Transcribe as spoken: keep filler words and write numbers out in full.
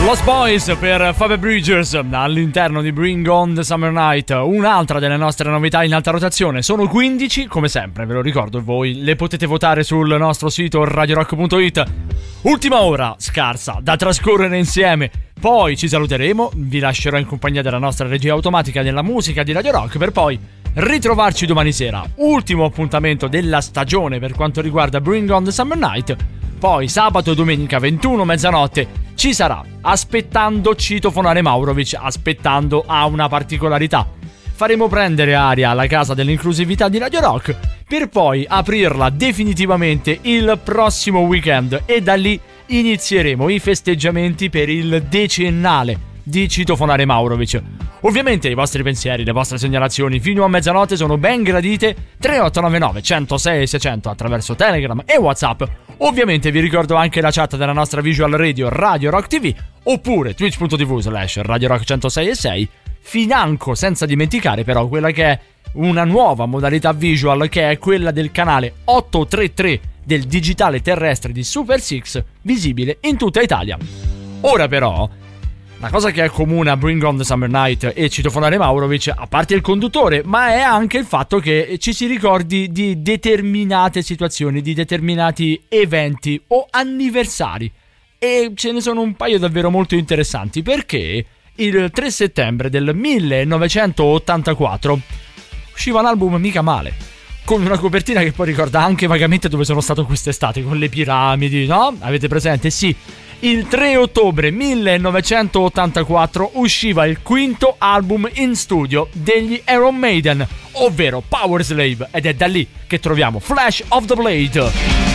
Lost Boys per Phoebe Bridgers all'interno di Bring On The Summer Night, un'altra delle nostre novità in alta rotazione. Sono quindici, come sempre, ve lo ricordo, voi le potete votare sul nostro sito radio rock punto it. Ultima ora scarsa da trascorrere insieme, poi ci saluteremo, vi lascerò in compagnia della nostra regia automatica della musica di Radio Rock per poi ritrovarci domani sera. Ultimo appuntamento della stagione per quanto riguarda Bring On The Summer Night. Poi sabato e domenica ventuno mezzanotte ci sarà Aspettando Citofonare Maurovic. Aspettando ha una particolarità: faremo prendere aria alla casa dell'inclusività di Radio Rock per poi aprirla definitivamente il prossimo weekend, e da lì inizieremo i festeggiamenti per il decennale di Citofonare Maurovic. Ovviamente i vostri pensieri, le vostre segnalazioni fino a mezzanotte sono ben gradite. Tre otto nove nove uno zero sei sei zero zero attraverso Telegram e WhatsApp. Ovviamente vi ricordo anche la chat della nostra visual radio Radio Rock T V, oppure twitch punto tv slash Radio Rock centosei e sei. Financo senza dimenticare però quella che è una nuova modalità visual, che è quella del canale ottocentotrentatré del digitale terrestre di Super Six, visibile in tutta Italia. Ora però, la cosa che è comune a Bring On The Summer Night e Citofonare Maurovic, a parte il conduttore, ma è anche il fatto che ci si ricordi di determinate situazioni, di determinati eventi o anniversari. E ce ne sono un paio davvero molto interessanti, perché il tre settembre del millenovecentottantaquattro usciva un album mica male, con una copertina che poi ricorda anche vagamente dove sono stato quest'estate, con le piramidi, no? Avete presente? Sì. Il tre ottobre millenovecentottantaquattro usciva il quinto album in studio degli Iron Maiden, ovvero Power Slave, ed è da lì che troviamo Flash of the Blade.